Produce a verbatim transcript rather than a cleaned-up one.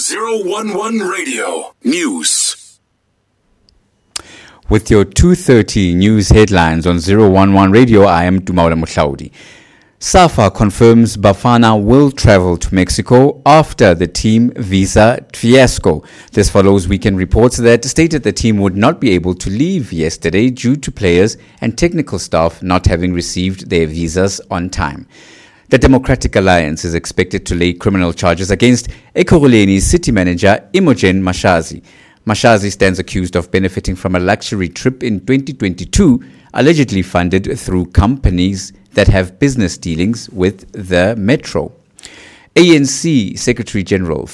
zero one one Radio News. With your two thirty news headlines on zero one one Radio, I am Tumaula Mutlaudi. SAFA confirms Bafana will travel to Mexico after the team visa fiasco. This follows weekend reports that stated the team would not be able to leave yesterday due to players and technical staff not having received their visas on time. The Democratic Alliance is expected to lay criminal charges against Ekurhuleni city manager Imogen Mashazi. Mashazi stands accused of benefiting from a luxury trip in twenty twenty-two, allegedly funded through companies that have business dealings with the Metro. A N C Secretary General